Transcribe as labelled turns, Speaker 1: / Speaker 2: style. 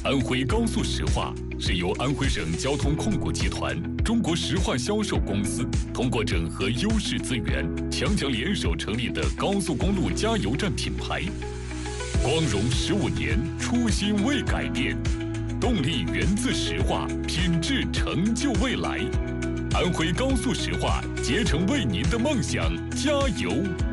Speaker 1: 安徽高速石化是由安徽省交通控股集团、中国石化销售公司通过整合优势资源，强强联手成立的高速公路加油站品牌。光荣15年，初心未改变，动力源自石化，品质成就未来。安徽高速石化，竭诚为您的梦想加油。